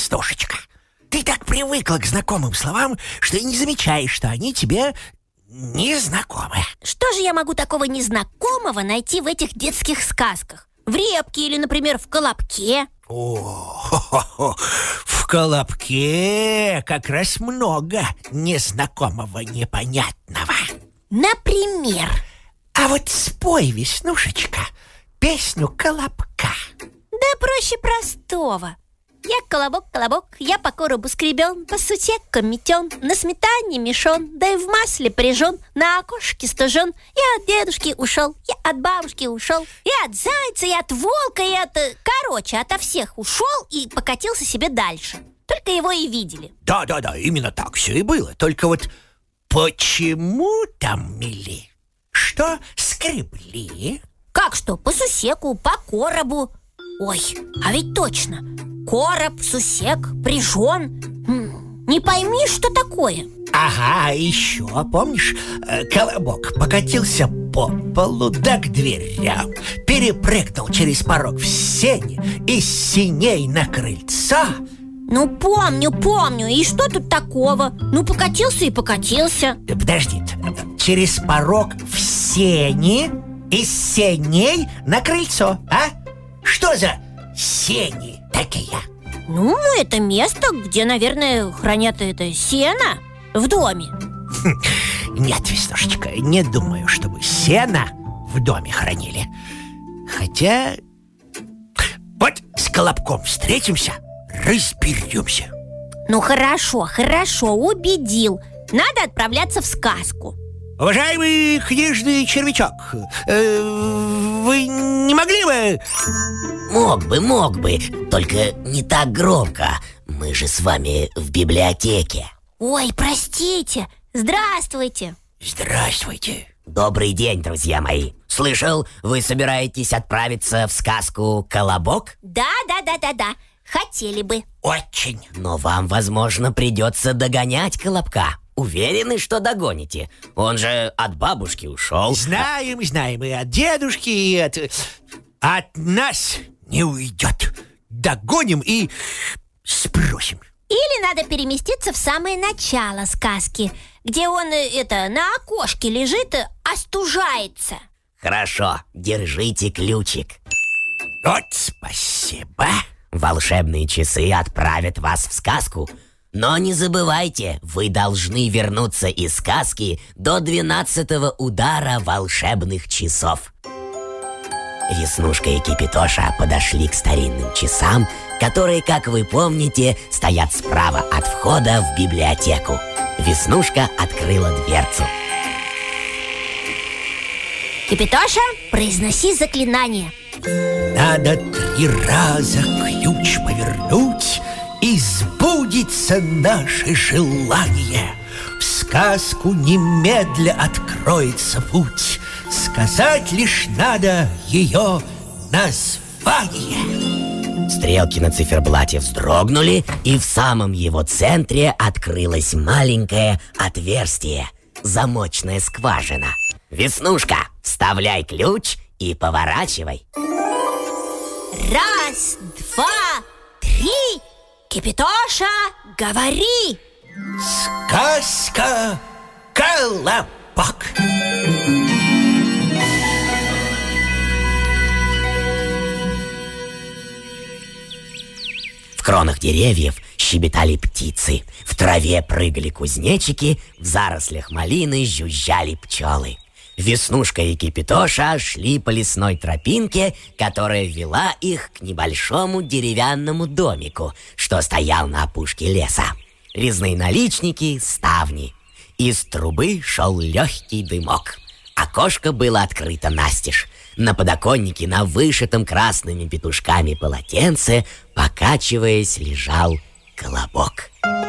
Веснушечка. Ты так привыкла к знакомым словам, что и не замечаешь, что они тебе незнакомы. Что же я могу такого незнакомого найти в этих детских сказках? В репке или, например, в колобке? В колобке как раз много незнакомого, непонятного. Например? А вот спой, Веснушечка, песню колобка. Да проще простого. Я колобок, я по коробу скребен, по сутекам метен, на сметане мешон, да и в масле прижен, на окошке стужен. Я от дедушки ушел, я от бабушки ушел, я от зайца, я от волка, я ото всех ушел и покатился себе дальше. Только его и видели. Да, именно так все и было. Только вот почему там мели? Что скребли? Как что? По сусеку, по коробу. Ой, а ведь точно. Короб, сусек, прижон. Не пойми, что такое. Ага, еще, помнишь, колобок покатился по полу да к дверям, перепрыгнул через порог в сени, из сеней на крыльцо. Ну, помню. И что тут такого? Ну, покатился и покатился. Подожди, через порог в сени, из сеней на крыльцо, а? Что за сени такие? Ну, это место, где, наверное, хранят это сено в доме. Нет, Веснушечка, не думаю, чтобы сено в доме хранили. Хотя вот с колобком встретимся, разберемся. Ну, хорошо, убедил. Надо отправляться в сказку. Уважаемый книжный червячок, вы не могли бы... Мог бы, только не так громко. Мы же с вами в библиотеке. Ой, простите. Здравствуйте. Здравствуйте. Добрый день, друзья мои. Слышал, вы собираетесь отправиться в сказку «Колобок»? Да. Хотели бы. Очень. Но вам, возможно, придется догонять Колобка. Уверены, что догоните? Он же от бабушки ушел. Знаем, и от дедушки, и от нас не уйдет. Догоним и спросим. Или надо переместиться в самое начало сказки, где он, на окошке лежит, остужается. Хорошо, держите ключик. Вот спасибо. Волшебные часы отправят вас в сказку. Но не забывайте, вы должны вернуться из сказки до 12-го удара волшебных часов. Веснушка и Кипитоша подошли к старинным часам, которые, как вы помните, стоят справа от входа в библиотеку. Веснушка открыла дверцу. Кипитоша, произноси заклинание. Надо 3 раза ключ повернуть, и сбудется наше желание. В сказку немедля откроется путь. Сказать лишь надо ее название. Стрелки на циферблате вздрогнули, и в самом его центре открылось маленькое отверстие. Замочная скважина. Веснушка, вставляй ключ и поворачивай. 1, 2, 3. Кипитоша, говори. Сказка «Колобок». В кронах деревьев щебетали птицы, в траве прыгали кузнечики, в зарослях малины жужжали пчелы. Веснушка и Кипитоша шли по лесной тропинке, которая вела их к небольшому деревянному домику, что стоял на опушке леса. Резные наличники, ставни. Из трубы шел легкий дымок. Окошко было открыто настежь. На подоконнике, на вышитом красными петушками полотенце, покачиваясь, лежал колобок.